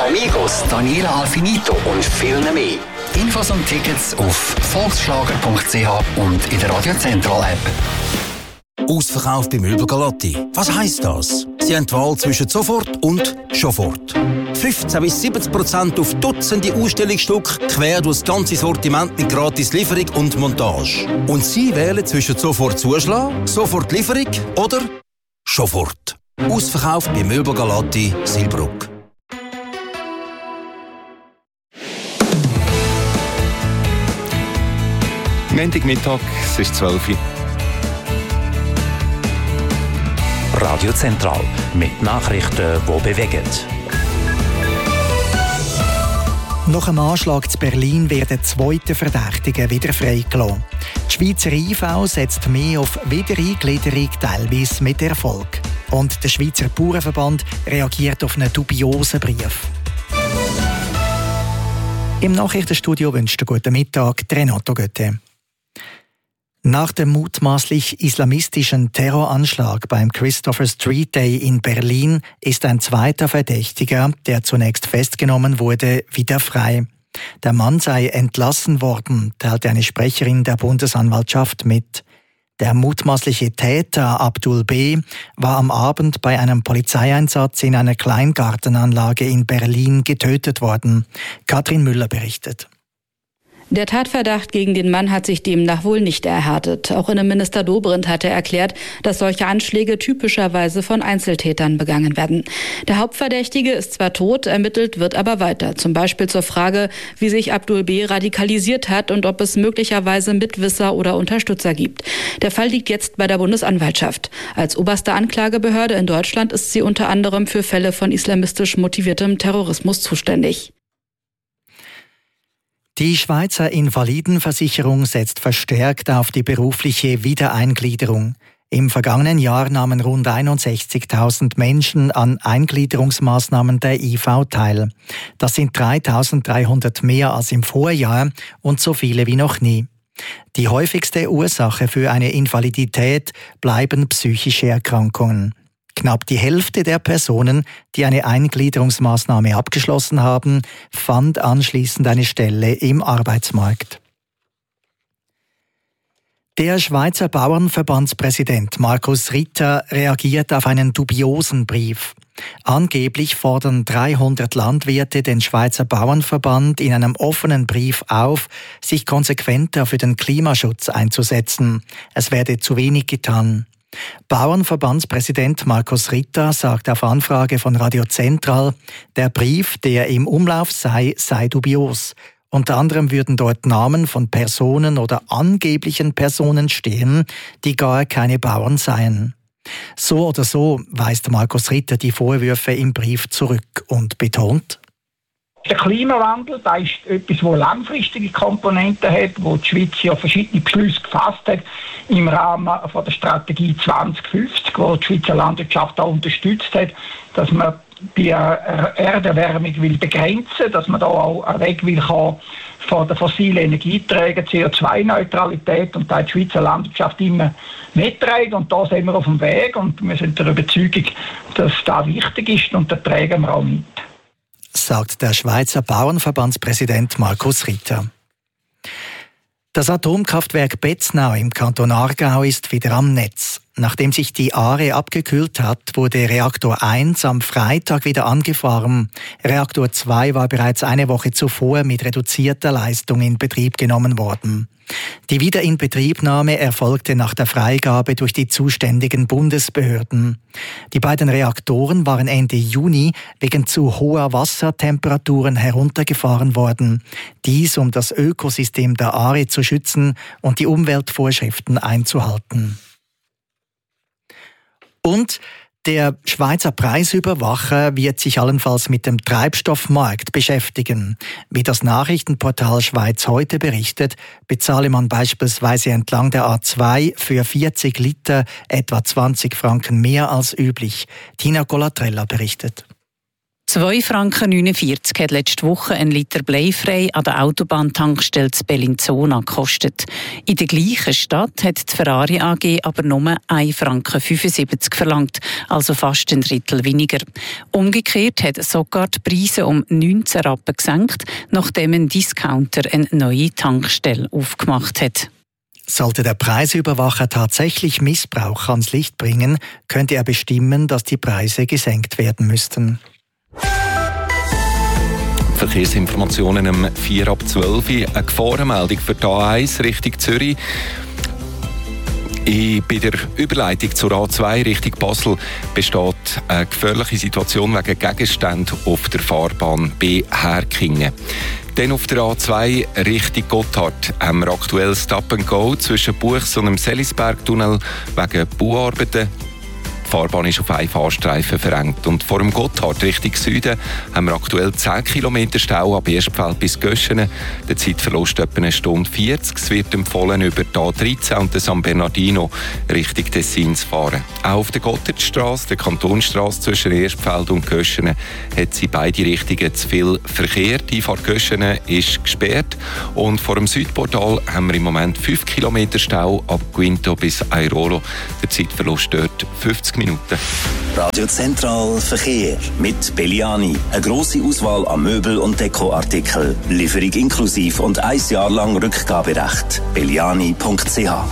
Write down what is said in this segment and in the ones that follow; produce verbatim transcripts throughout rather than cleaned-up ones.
Amigos, Daniela Alfinito und viel mehr. Infos und Tickets auf volksschlager punkt c h und in der Radio Central App. Ausverkauf bei Möbel Galotti. Was heisst das? Sie haben die Wahl zwischen sofort und sofort. fünfzehn bis siebzig Prozent auf Dutzende Ausstellungsstücke, quer durch das ganze Sortiment mit gratis Lieferung und Montage. Und Sie wählen zwischen sofort Zuschlag, sofort Lieferung oder sofort. Ausverkauf bei Möbel Galotti, Silbruck. Montagmittag, es ist zwölf Uhr. Radio Zentral mit Nachrichten, die bewegen. Nach dem Anschlag zu Berlin werden zweite Verdächtige wieder freigelassen. Die Schweizer I V setzt mehr auf Wiedereingliederung, teilweise mit Erfolg. Und der Schweizer Bauernverband reagiert auf einen dubiosen Brief. Im Nachrichtenstudio wünscht einen guten Mittag Renato Götte. Nach dem mutmaßlich islamistischen Terroranschlag beim Christopher Street Day in Berlin ist ein zweiter Verdächtiger, der zunächst festgenommen wurde, wieder frei. Der Mann sei entlassen worden, teilte eine Sprecherin der Bundesanwaltschaft mit. Der mutmaßliche Täter Abdul B. war am Abend bei einem Polizeieinsatz in einer Kleingartenanlage in Berlin getötet worden. Katrin Müller berichtet. Der Tatverdacht gegen den Mann hat sich demnach wohl nicht erhärtet. Auch Innenminister Dobrindt hatte erklärt, dass solche Anschläge typischerweise von Einzeltätern begangen werden. Der Hauptverdächtige ist zwar tot, ermittelt wird aber weiter. Zum Beispiel zur Frage, wie sich Abdul B. radikalisiert hat und ob es möglicherweise Mitwisser oder Unterstützer gibt. Der Fall liegt jetzt bei der Bundesanwaltschaft. Als oberste Anklagebehörde in Deutschland ist sie unter anderem für Fälle von islamistisch motiviertem Terrorismus zuständig. Die Schweizer Invalidenversicherung setzt verstärkt auf die berufliche Wiedereingliederung. Im vergangenen Jahr nahmen rund einundsechzigtausend Menschen an Eingliederungsmaßnahmen der I V teil. Das sind dreitausenddreihundert mehr als im Vorjahr und so viele wie noch nie. Die häufigste Ursache für eine Invalidität bleiben psychische Erkrankungen. Knapp die Hälfte der Personen, die eine Eingliederungsmaßnahme abgeschlossen haben, fand anschließend eine Stelle im Arbeitsmarkt. Der Schweizer Bauernverbandspräsident Markus Ritter reagiert auf einen dubiosen Brief. Angeblich fordern dreihundert Landwirte den Schweizer Bauernverband in einem offenen Brief auf, sich konsequenter für den Klimaschutz einzusetzen. Es werde zu wenig getan. Bauernverbandspräsident Markus Ritter sagt auf Anfrage von Radio Central, der Brief, der im Umlauf sei, sei dubios. Unter anderem würden dort Namen von Personen oder angeblichen Personen stehen, die gar keine Bauern seien. So oder so weist Markus Ritter die Vorwürfe im Brief zurück und betont: Der Klimawandel, das ist etwas, das langfristige Komponenten hat, wo die Schweiz ja verschiedene Beschlüsse gefasst hat im Rahmen von der Strategie zwanzig fünfzig, wo die Schweizer Landwirtschaft auch unterstützt hat, dass man die Erderwärmung will begrenzen, dass man da auch weg will von den fossilen Energieträgern, C O zwei Neutralität, und da hat die Schweizer Landwirtschaft immer mitträgt, und da sind wir auf dem Weg und wir sind der Überzeugung, dass das wichtig ist, und da tragen wir auch mit. Sagt der Schweizer Bauernverbandspräsident Markus Ritter. Das Atomkraftwerk Betznau im Kanton Aargau ist wieder am Netz. Nachdem sich die Aare abgekühlt hat, wurde Reaktor eins am Freitag wieder angefahren. Reaktor zwei war bereits eine Woche zuvor mit reduzierter Leistung in Betrieb genommen worden. Die Wiederinbetriebnahme erfolgte nach der Freigabe durch die zuständigen Bundesbehörden. Die beiden Reaktoren waren Ende Juni wegen zu hoher Wassertemperaturen heruntergefahren worden. Dies, um das Ökosystem der Aare zu schützen und die Umweltvorschriften einzuhalten. Und der Schweizer Preisüberwacher wird sich allenfalls mit dem Treibstoffmarkt beschäftigen. Wie das Nachrichtenportal Schweiz heute berichtet, bezahle man beispielsweise entlang der A zwei für vierzig Liter etwa zwanzig Franken mehr als üblich. Tina Colatrella berichtet. zwei Franken neunundvierzig hat letzte Woche ein Liter bleifrei an der Autobahntankstelle zu Bellinzona gekostet. In der gleichen Stadt hat die Ferrari A G aber nur ein Franken fünfundsiebzig verlangt, also fast ein Drittel weniger. Umgekehrt hat sogar die Preise um neunzehn Rappen gesenkt, nachdem ein Discounter eine neue Tankstelle aufgemacht hat. Sollte der Preisüberwacher tatsächlich Missbrauch ans Licht bringen, könnte er bestimmen, dass die Preise gesenkt werden müssten. Verkehrsinformationen um vier ab zwölf. Eine Gefahrenmeldung für die A eins Richtung Zürich. Bei der Überleitung zur A zwei Richtung Basel besteht eine gefährliche Situation wegen Gegenständen auf der Fahrbahn B Herkingen. Dann auf der A zwei Richtung Gotthard haben wir aktuell Stop and Go zwischen Buchs und dem Sellisbergtunnel wegen Bauarbeiten. Die Fahrbahn ist auf einen Fahrstreifen verengt. Und vor dem Gotthard Richtung Süden haben wir aktuell zehn Kilometer Stau ab Erstfeld bis Göschenen. Der Zeitverlust etwa eine Stunde vierzig. Es wird empfohlen, über die A dreizehn und den San Bernardino Richtung Tessin zu fahren. Auch auf der Gotthardstrasse, der Kantonstrasse zwischen Erstfeld und Göschenen, hat sie beide Richtungen zu viel Verkehr. Die Einfahrt Göschenen ist gesperrt. Und vor dem Südportal haben wir im Moment fünf Kilometer Stau ab Quinto bis Airolo. Der Zeitverlust dort fünfzig Minuten. Radio Zentral Verkehr mit Belliani. Eine grosse Auswahl an Möbel- und Dekoartikeln. Lieferung inklusiv und ein Jahr lang Rückgaberecht. belliani punkt c h.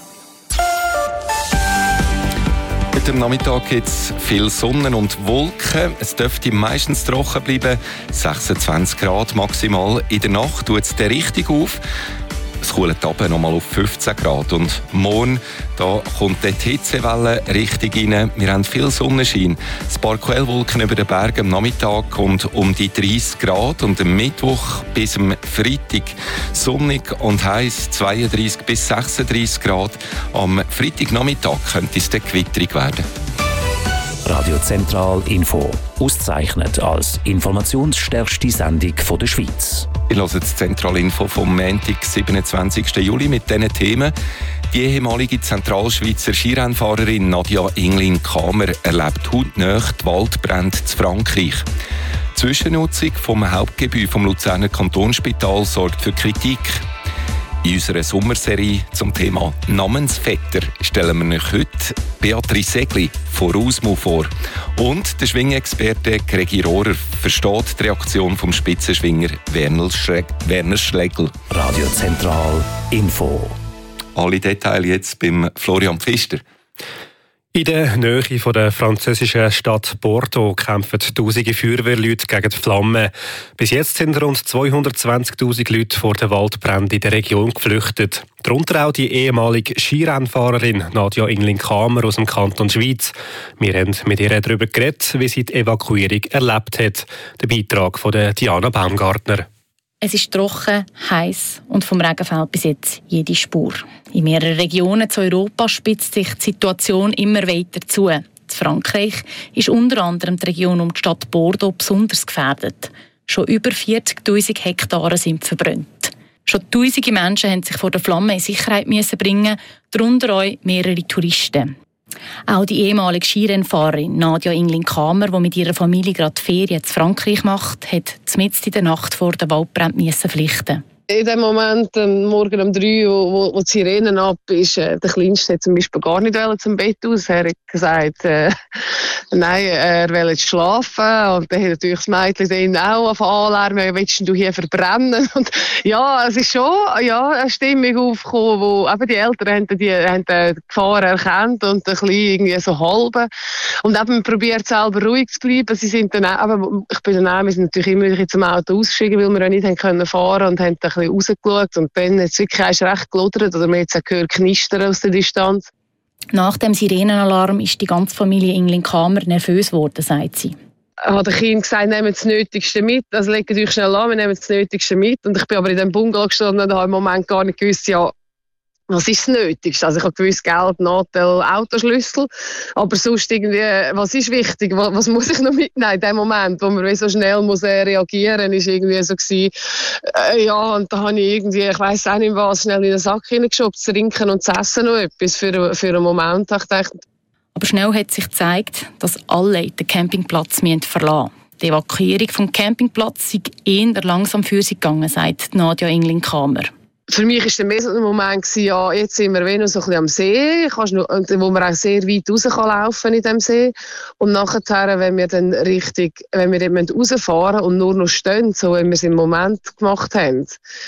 Heute am Nachmittag gibt es viel Sonne und Wolken. Es dürfte meistens trocken bleiben. sechsundzwanzig Grad maximal. In der Nacht tut es richtig auf. Es kühlt runter nochmal auf fünfzehn Grad. Und morgen da kommt die Hitzewelle richtig rein. Wir haben viel Sonnenschein. Ein paar Quellwolken über den Bergen am Nachmittag und um die dreißig Grad. Und am Mittwoch bis am Freitag sonnig und heiß, zweiunddreißig bis sechsunddreißig Grad. Am Freitagnachmittag könnte es dann gewitterig werden. Radio Zentral Info. Ausgezeichnet als informationsstärkste Sendung der Schweiz. Ich höre das Zentralinfo vom Montag, siebenundzwanzigsten Juli mit diesen Themen. Die ehemalige Zentralschweizer Skirennfahrerin Nadja Inglin-Kamer erlebt hautnah die Waldbrände in Frankreich. Die Zwischennutzung vom Hauptgebäude vom Luzerner Kantonsspital sorgt für Kritik. In unserer Sommerserie zum Thema Namensvetter stellen wir euch heute Beatrice Segli von Rusmo vor. Und der Schwingexperte Gregi Rohrer versteht die Reaktion vom Spitzenschwinger Werner, Schre- Werner Schlegel. Radio Zentral Info. Alle Details jetzt beim Florian Pfister. In der Nähe von der französischen Stadt Bordeaux kämpfen tausende Feuerwehrleute gegen die Flammen. Bis jetzt sind rund zweihundertzwanzigtausend Leute vor den Waldbränden in der Region geflüchtet. Darunter auch die ehemalige Skirennfahrerin Nadja Inglin-Kamer aus dem Kanton Schwyz. Wir haben mit ihr darüber geredet, wie sie die Evakuierung erlebt hat. Der Beitrag von der Diana Baumgartner. Es ist trocken, heiß und vom Regen fehlt bis jetzt jede Spur. In mehreren Regionen zu Europa spitzt sich die Situation immer weiter zu. In Frankreich ist unter anderem die Region um die Stadt Bordeaux besonders gefährdet. Schon über vierzigtausend Hektare sind verbrannt. Schon tausende Menschen mussten sich vor der Flamme in Sicherheit bringen, darunter auch mehrere Touristen. Auch die ehemalige Skirennfahrerin Nadja Inglin-Kamer, die mit ihrer Familie gerade Ferien in Frankreich macht, hat mitten in der Nacht vor den Waldbränden flüchten. In dem Moment, ähm, morgen um drei, wo, wo, wo die Sirenen ab ist, äh, der Kleinste hat zum Beispiel gar nicht zum Bett aus. Er hat gesagt, äh, nein, er will jetzt schlafen. Und dann hat natürlich das Mädchen dann auch auf Anlärmen, willst du hier verbrennen? Und ja, es ist schon ja, eine Stimmung aufgekommen, wo eben die Eltern haben die, haben die Gefahr erkannt und ein bisschen irgendwie so halben. Und eben probiert selber ruhig zu bleiben. Sie sind dann auch, aber ich bin dann auch, wir sind natürlich immer zum Auto ausgestiegen, weil wir auch nicht haben können fahren und haben ein bisschen rausgeschaut und dann hat es wirklich recht gelodert oder man hat es gehört knistern aus der Distanz. Nach dem Sirenenalarm ist die ganze Familie Inglin-Kamer nervös geworden, sagt sie. Ich habe dem Kind gesagt, nehmt das Nötigste mit, also legt euch schnell an, wir nehmen das Nötigste mit. Und ich bin aber in dem Bungalow gestanden und habe im Moment gar nicht gewusst, ja, was ist das Nötigste? Also ich habe gewusst, Geld, Nadel, Autoschlüssel, aber sonst irgendwie, was ist wichtig, was, was muss ich noch mitnehmen in dem Moment, wo man so schnell muss reagieren muss, ist irgendwie so gewesen, äh, ja, und da habe ich irgendwie, ich weiss auch nicht was, schnell in den Sack hineingeschoben, zu trinken und zu essen noch etwas für, für einen Moment. Ich dachte, aber schnell hat sich gezeigt, dass alle den Campingplatz verlassen müssen. Die Evakuierung vom Campingplatz sei eher langsam für sie gegangen, sagt Nadja Englin-Kramer. Für mich war der mehr so ein Moment, ja, jetzt sind wir noch so ein bisschen am See, wo man auch sehr weit raus kann laufen in diesem See. Und nachher, wenn wir dann richtig, wenn wir dann rausfahren und nur noch stehen, so wie wir es im Moment gemacht haben,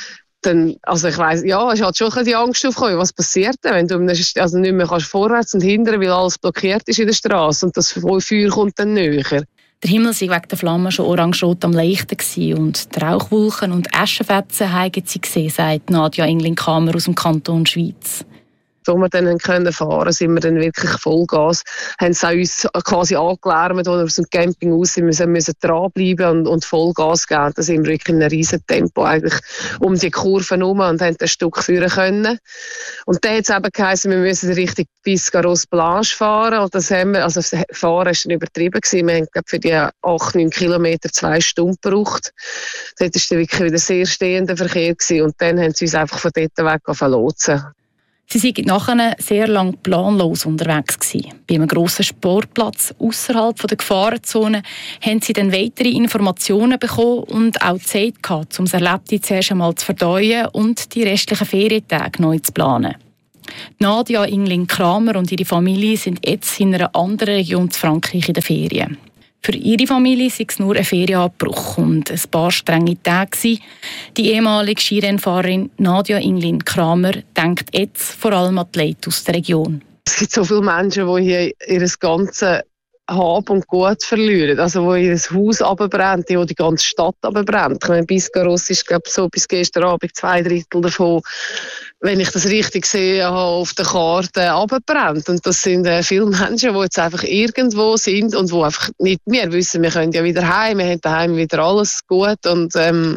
dann, also ich weiss, ja, es hat schon ein bisschen die Angst aufgekommen, was passiert denn, wenn du also nicht mehr kannst vorwärts und hinterher, weil alles blockiert ist in der Straße und das Feuer kommt dann näher. Der Himmel war wegen der Flammen schon orange-rot am Leuchten und die Rauchwolken und Aschenfetzen haben sie gesehen, sagt Nadja Englin-Kramer aus dem Kanton Schweiz. Als wir dann fahren konnten, sind wir dann wirklich Vollgas, haben sie uns quasi angelärmt, als wir aus dem Camping raus sind, wir müssen dranbleiben und, und Vollgas geben. Da sind wir wirklich in einem riesen Tempo eigentlich um die Kurve herum und haben ein Stück führen können. Und dann hat es eben geheißen, wir müssen Richtung Biscarrosse-Blanche fahren. Und das haben wir, also das Fahren war dann übertrieben gewesen. Wir haben glaub, für die acht, neun Kilometer zwei Stunden gebraucht. Dort war dann wirklich wieder sehr stehender Verkehr gewesen. Und dann haben sie uns einfach von dort weg verlotsen. Sie waren nachher sehr lange planlos unterwegs gewesen. Bei einem grossen Sportplatz außerhalb der Gefahrenzone haben sie dann weitere Informationen bekommen und auch Zeit gehabt, um das Erlebte zuerst einmal zu verdauen und die restlichen Ferientage neu zu planen. Nadja Englin-Kramer und ihre Familie sind jetzt in einer anderen Region zu Frankreich in den Ferien. Für ihre Familie war es nur ein Ferienabbruch und ein paar strenge Tage. Die ehemalige Skirennfahrerin Nadja Englin-Kramer denkt jetzt vor allem an die Leute aus der Region. Es gibt so viele Menschen, die hier ihr ganzes Hab und Gut verlieren. Also wo ihr Haus runterbrennt, wo die ganze Stadt runterbrennt. Ich meine, Biscarrosse ist glaube so bis gestern Abend zwei Drittel davon, wenn ich das richtig sehe, auf der Karte runterbrennt. Und das sind äh, viele Menschen, die jetzt einfach irgendwo sind und die einfach nicht mehr wissen, wir können ja wieder heim, wir haben daheim wieder alles gut. Und ähm,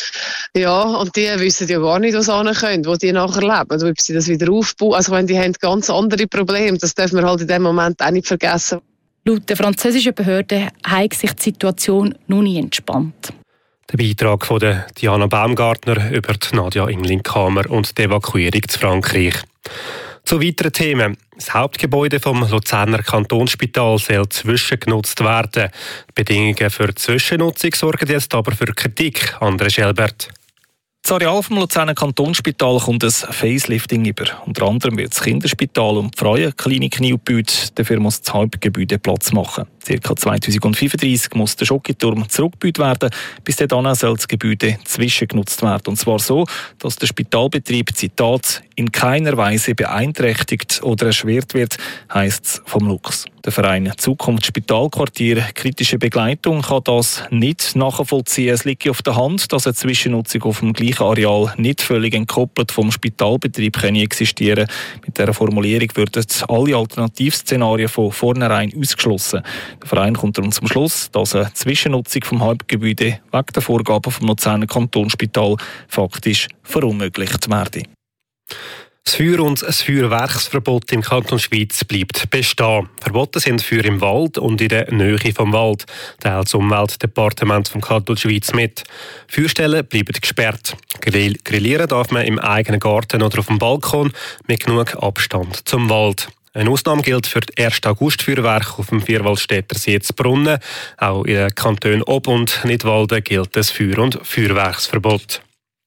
ja, und die wissen ja gar nicht, was sie können, wo die nachher leben, ob sie das wieder aufbauen. Also wenn die haben ganz andere Probleme, das dürfen wir halt in dem Moment auch nicht vergessen. Laut der französischen Behörden hat sich die Situation noch nie entspannt. Der Beitrag von der Diana Baumgartner über die Nadja Englin-Kramer und die Evakuierung zu Frankreich. Zu weiteren Themen. Das Hauptgebäude vom Luzerner Kantonsspital soll zwischengenutzt werden. Die Bedingungen für die Zwischennutzung sorgen jetzt aber für Kritik. André Schelbert. Das Areal vom Luzerner Kantonsspital kommt ein Facelifting über. Unter anderem wird das Kinderspital und die Frauenklinik neu gebaut. Dafür muss das Hauptgebäude Platz machen. Circa zweitausendfünfunddreißig muss der Schokiturm zurückgebaut werden. Bis dahin soll das Gebäude zwischengenutzt werden. Und zwar so, dass der Spitalbetrieb, Zitat, in keiner Weise beeinträchtigt oder erschwert wird, heisst es vom Lux. Der Verein Zukunft Spitalquartier Kritische Begleitung kann das nicht nachvollziehen. Es liegt auf der Hand, dass eine Zwischennutzung auf dem gleichen Areal nicht völlig entkoppelt vom Spitalbetrieb existieren kann. Mit dieser Formulierung würden alle Alternativszenarien von vornherein ausgeschlossen. Der Verein kommt darum zum Schluss, dass eine Zwischennutzung vom Hauptgebäude wegen der Vorgaben vom Luzerner Kantonsspital faktisch verunmöglicht werde. Das Feuer- und das Feuerwerksverbot im Kanton Schweiz bleibt bestehen. Verboten sind Feuer im Wald und in der Nähe vom Wald. Teilt das Umweltdepartement vom Kanton Schweiz mit. Feuerstellen bleiben gesperrt. Grill- Grillieren darf man im eigenen Garten oder auf dem Balkon mit genug Abstand zum Wald. Eine Ausnahme gilt für das erste August-Feuerwerk auf dem Vierwaldstätter See zu Brunnen. Auch in den Kantonen Ob- und Nidwalden gilt das Feuer- und Feuerwerksverbot.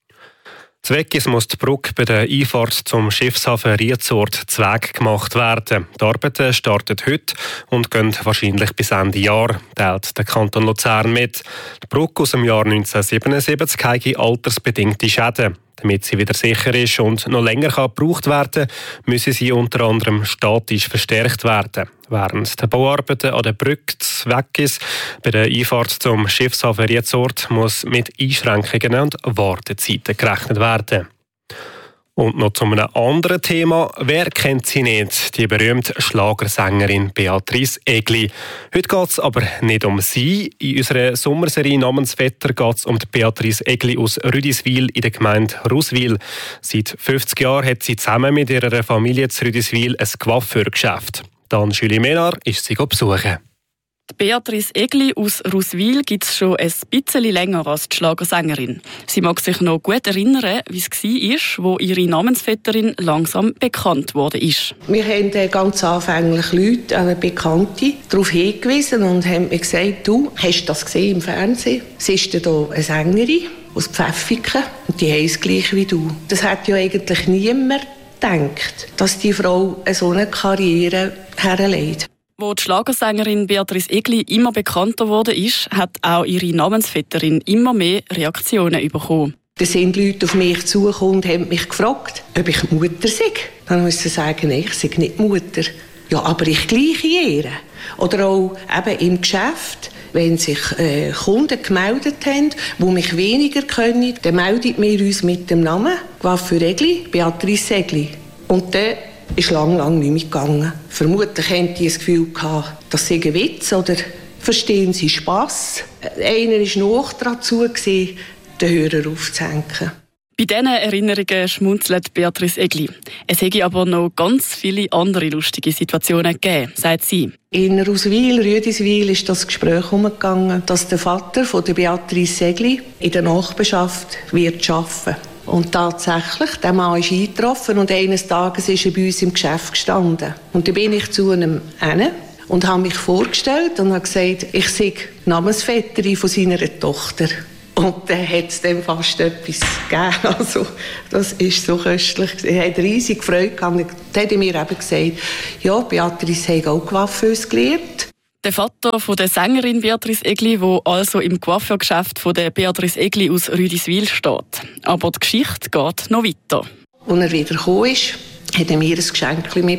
Zweckis muss die Brücke bei der Einfahrt zum Schiffshafen Rietsort Zweig gemacht werden. Die Arbeiten starten heute und gehen wahrscheinlich bis Ende Jahr, teilt der Kanton Luzern mit. Die Brücke aus dem Jahr neunzehnhundertsiebenundsiebzig hat altersbedingte Schäden. Damit sie wieder sicher ist und noch länger gebraucht werden kann, müssen sie unter anderem statisch verstärkt werden. Während der Bauarbeiten an der Brücke Zweckis bei der Einfahrt zum Schiffshafen Rietsort muss mit Einschränkungen und Wartezeiten gerechnet werden. Und noch zu einem anderen Thema. Wer kennt sie nicht? Die berühmte Schlagersängerin Beatrice Egli. Heute geht es aber nicht um sie. In unserer Sommerserie namens Vetter geht es um die Beatrice Egli aus Rüdiswil in der Gemeinde Ruswil. Seit fünfzig Jahren hat sie zusammen mit ihrer Familie zu Rüdiswil ein Coiffeurgeschäft. Dann Julie Ménard ist sie besuchen. Beatrice Egli aus Ruswil gibt es schon ein bisschen länger als die Schlagersängerin. Sie mag sich noch gut erinnern, wie es war, wo ihre Namensvetterin langsam bekannt wurde. Wir haben ganz anfänglich Leute, eine Bekannte, darauf hingewiesen und haben mir gesagt, du, hast du das gesehen im Fernsehen? Sie ist hier eine Sängerin aus Pfäffiken und die heisst gleich wie du. Das hat ja eigentlich niemand gedacht, dass die Frau so eine Karriere herlegt. Wo die Schlagersängerin Beatrice Egli immer bekannter wurde, hat auch ihre Namensvetterin immer mehr Reaktionen bekommen. Da sind Leute auf mich zugekommen und haben mich gefragt, ob ich Mutter sei. Dann musste ich sagen, nein, ich sei nicht Mutter. Ja, aber ich gleiche ihre. Oder auch eben im Geschäft, wenn sich äh, Kunden gemeldet haben, die mich weniger können, dann melden wir uns mit dem Namen Coiffeur Egli, Beatrice Egli. Und dann ist lang, lang nicht mehr gegangen. Vermutlich haben die das Gefühl gehabt, das sei ein Witz oder verstehen sie Spass. Einer war noch dazu, den Hörer aufzuhängen. Bei diesen Erinnerungen schmunzelt Beatrice Egli. Es hätte aber noch ganz viele andere lustige Situationen gegeben, sagt sie. In Ruswil, Rüdiswil, ist das Gespräch umgegangen, dass der Vater von der Beatrice Egli in der Nachbarschaft wird arbeiten. Und tatsächlich, der Mann ist eingetroffen und eines Tages ist er bei uns im Geschäft gestanden. Und dann bin ich zu ihm hin und habe mich vorgestellt und habe gesagt, ich sei Namensvetterin von seiner Tochter. Und dann hat es dann fast etwas gegeben. Also, das ist so köstlich. Er hat riesig Freude gehabt. Dann hat er mir eben gesagt, ja, Beatrice hat auch Coiffeuse gelernt. Der Vater von der Sängerin Beatrice Egli, der also im Coiffeurgeschäft von der Beatrice Egli aus Rüdiswil steht. Aber die Geschichte geht noch weiter. Als er wieder gekommen ist, hat er mir ein Geschenk mitgebracht.